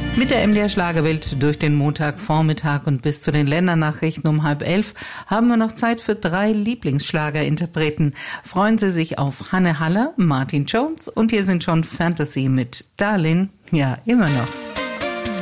Mit der MDR Schlagerwelt durch den Montagvormittag und bis zu den Ländernachrichten um 10:30 haben wir noch Zeit für 3 Lieblingsschlagerinterpreten. Freuen Sie sich auf Hanne Haller, Martin Jones und hier sind schon Fantasy mit Darlin', ja immer noch.